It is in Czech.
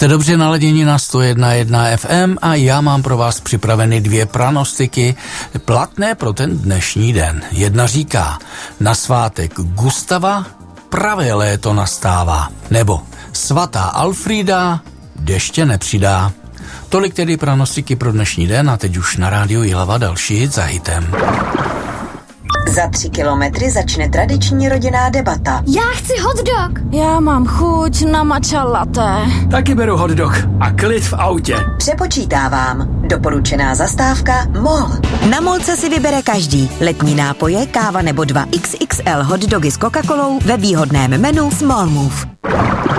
Jste dobře naladěni na 101.1 FM a já mám pro vás připraveny 2 pranostiky platné pro ten dnešní den. Jedna říká, na svátek Gustava pravé léto nastává, nebo svatá Alfrída deště nepřidá. Tolik tedy pranostiky pro dnešní den a teď už na rádiu Jihlava další hit za hitem. Za 3 kilometry začne tradiční rodinná debata. Já chci hot dog. Já mám chuť na matcha latte. Taky beru hot dog a klid v autě. Přepočítávám. Doporučená zastávka MOL. Na MOLce si vybere každý. Letní nápoje, káva nebo 2 XXL hot dogy s Coca-Colou ve výhodném menu Small Move.